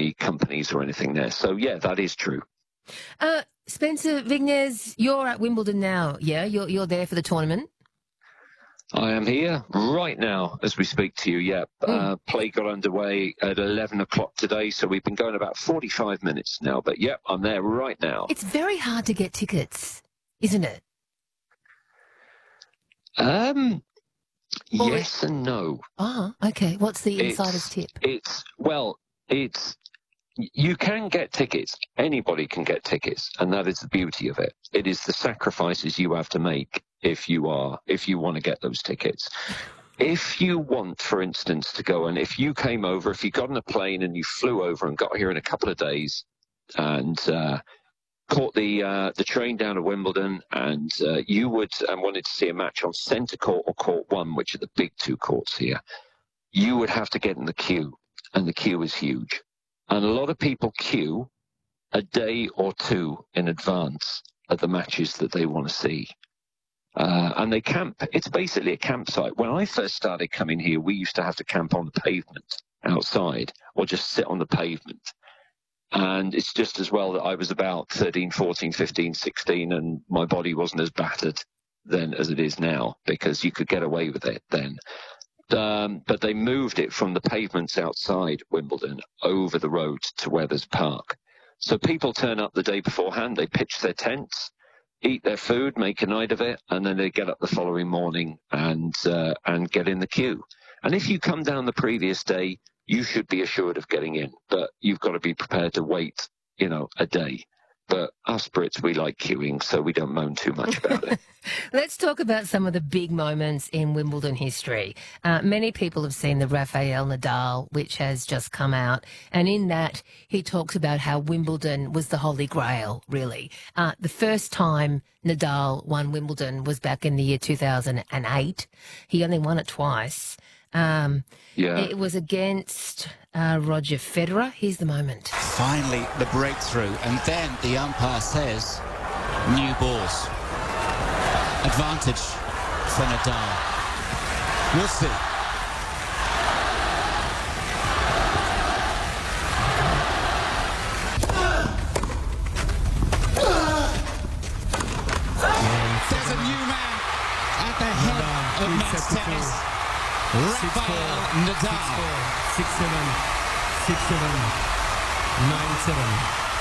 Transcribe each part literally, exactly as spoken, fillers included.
any companies or anything there. So, yeah, that is true. Uh, Spencer Vignes, you're at Wimbledon now, yeah? You're, you're there for the tournament? I am here right now as we speak to you, yeah. Mm. Uh, play got underway at eleven o'clock today, so we've been going about forty-five minutes now. But, yeah, I'm there right now. It's very hard to get tickets, isn't it? Um, Or yes it... and no. Oh, okay. What's the insider's it's, tip? It's, well, it's... You can get tickets. Anybody can get tickets, and that is the beauty of it. It is the sacrifices you have to make if you are if you want to get those tickets. If you want, for instance, to go and if you came over, if you got on a plane and you flew over and got here in a couple of days, and uh, caught the uh, the train down to Wimbledon, and uh, you would and wanted to see a match on Centre Court or Court One, which are the big two courts here, you would have to get in the queue, and the queue is huge. And a lot of people queue a day or two in advance of the matches that they want to see. Uh, and they camp. It's basically a campsite. When I first started coming here, we used to have to camp on the pavement outside or just sit on the pavement. And it's just as well that I was about thirteen, fourteen, fifteen, sixteen, and my body wasn't as battered then as it is now, because you could get away with it then. Um, but they moved it from the pavements outside Wimbledon over the road to where there's a park. So people turn up the day beforehand, they pitch their tents, eat their food, make a night of it, and then they get up the following morning and uh, and get in the queue. And if you come down the previous day, you should be assured of getting in, but you've got to be prepared to wait, you know, a day. But us Brits, we like queuing, so we don't moan too much about it. Let's talk about some of the big moments in Wimbledon history. Uh, many people have seen the Rafael Nadal, which has just come out. And in that, he talks about how Wimbledon was the holy grail, really. Uh, the first time Nadal won Wimbledon was back in the year two thousand eight. He only won it twice. Um, yeah. It was against uh, Roger Federer. Here's the moment. Finally, the breakthrough. And then the umpire says, new balls. Advantage for Nadal. We'll see. There's a new man at the head of men's tennis. Rafael Nadal. six seven, six seven, nine seven.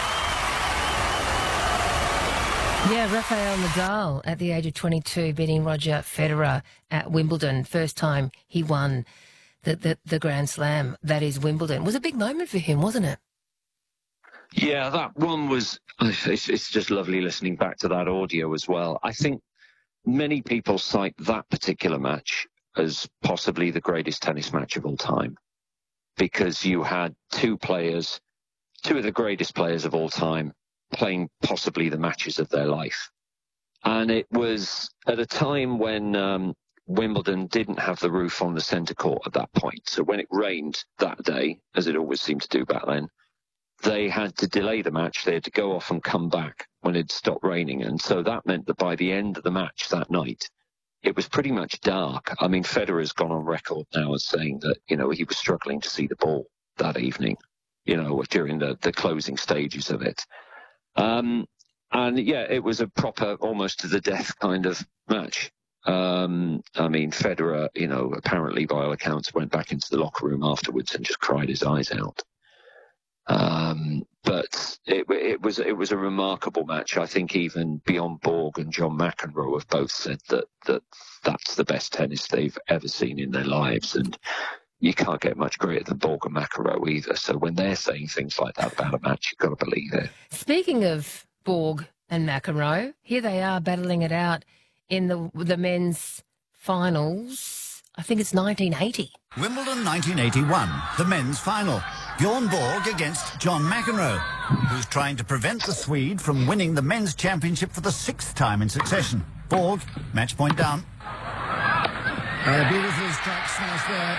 Yeah, Rafael Nadal at the age of twenty-two beating Roger Federer at Wimbledon. First time he won the, the, the Grand Slam, that is Wimbledon. It was a big moment for him, wasn't it? Yeah, that one was, it's, it's just lovely listening back to that audio as well. I think many people cite that particular match as possibly the greatest tennis match of all time, because you had two players, two of the greatest players of all time, playing possibly the matches of their life. And it was at a time when um, Wimbledon didn't have the roof on the centre court at that point. So when it rained that day, as it always seemed to do back then, they had to delay the match. They had to go off and come back when it stopped raining. And so that meant that by the end of the match that night, it was pretty much dark. I mean, Federer's gone on record now as saying that, you know, he was struggling to see the ball that evening, you know, during the, the closing stages of it. Um, and, yeah, it was a proper, almost to the death kind of match. Um, I mean, Federer, you know, apparently by all accounts went back into the locker room afterwards and just cried his eyes out. Um, but it, it was it was a remarkable match. I think even Bjorn Borg and John McEnroe have both said that, that that's the best tennis they've ever seen in their lives. And you can't get much greater than Borg and McEnroe either. So when they're saying things like that about a match, you've got to believe it. Speaking of Borg and McEnroe, here they are battling it out in the the men's finals. I think it's nineteen eighty. Wimbledon nineteen eighty-one, the men's final. Bjorn Borg against John McEnroe, who's trying to prevent the Swede from winning the men's championship for the sixth time in succession. Borg, match point down. A beautiful strike smash there.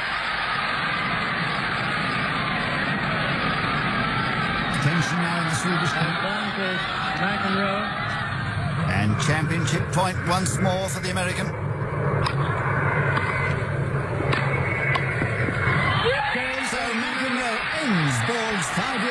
Tension now in the Swedish Advantage, McEnroe. And championship point once more for the American. So McEnroe ends Borg's five-year